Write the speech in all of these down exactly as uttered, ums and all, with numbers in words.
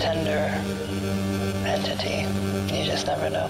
tender entity. You just never know.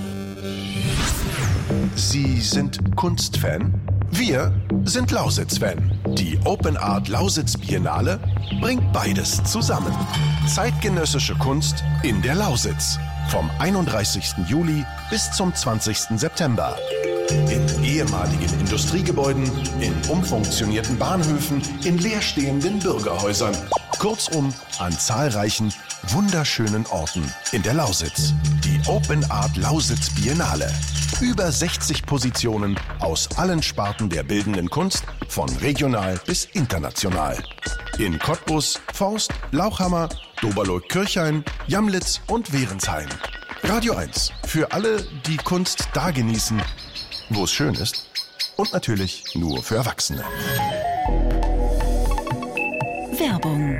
Sie sind Kunstfan? Wir sind Lausitz-Fan. Die Open Art Lausitz Biennale bringt beides zusammen. Zeitgenössische Kunst in der Lausitz. Vom einunddreißigsten Juli bis zum zwanzigsten September. In ehemaligen Industriegebäuden, in umfunktionierten Bahnhöfen, in leerstehenden Bürgerhäusern. Kurzum, an zahlreichen, wunderschönen Orten in der Lausitz. Die Open Art Lausitz Biennale. Über sechzig Positionen aus allen Sparten der bildenden Kunst, von regional bis international. In Cottbus, Forst, Lauchhammer, Doberloh-Kirchhain, Jamlitz und Wehrensheim. Radio eins. Für alle, die Kunst da genießen, wo es schön ist. Und natürlich nur für Erwachsene. Werbung.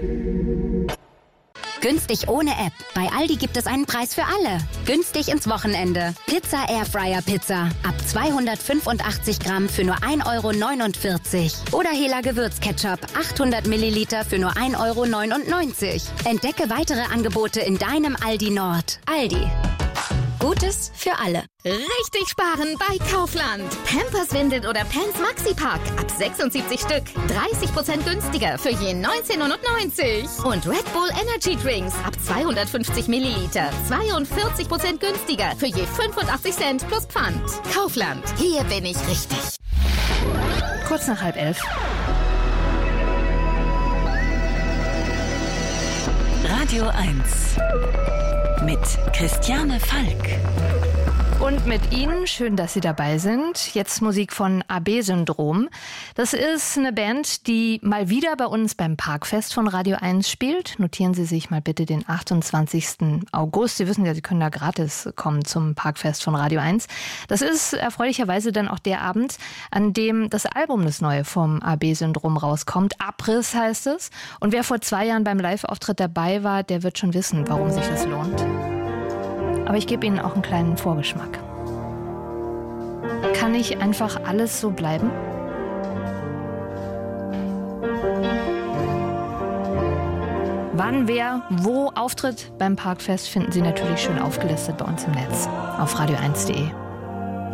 Günstig ohne App. Bei Aldi gibt es einen Preis für alle. Günstig ins Wochenende. Pizza Airfryer Pizza. Ab zweihundertfünfundachtzig Gramm für nur ein Euro neunundvierzig. Oder Hela Gewürzketchup. achthundert Milliliter für nur ein Euro neunundneunzig. Entdecke weitere Angebote in deinem Aldi Nord. Aldi. Gutes für alle. Richtig sparen bei Kaufland. Pampers Windeln oder Pants Maxi Pack ab sechsundsiebzig Stück. dreißig Prozent günstiger für je neunzehn neunundneunzig. Und Red Bull Energy Drinks ab zweihundertfünfzig Milliliter. zweiundvierzig Prozent günstiger für je fünfundachtzig Cent plus Pfand. Kaufland. Hier bin ich richtig. Kurz nach halb elf. Radio eins. Mit Christiane Falk. Und mit Ihnen, schön, dass Sie dabei sind. Jetzt Musik von A B-Syndrom. Das ist eine Band, die mal wieder bei uns beim Parkfest von Radio eins spielt. Notieren Sie sich mal bitte den achtundzwanzigsten August. Sie wissen ja, Sie können da gratis kommen zum Parkfest von Radio eins. Das ist erfreulicherweise dann auch der Abend, an dem das Album, das neue vom A B-Syndrom rauskommt. Abriss heißt es. Und wer vor zwei Jahren beim Live-Auftritt dabei war, der wird schon wissen, warum sich das lohnt. Aber ich gebe Ihnen auch einen kleinen Vorgeschmack. Kann nicht einfach alles so bleiben? Wann, wer, wo auftritt beim Parkfest, finden Sie natürlich schön aufgelistet bei uns im Netz auf radio eins punkt de.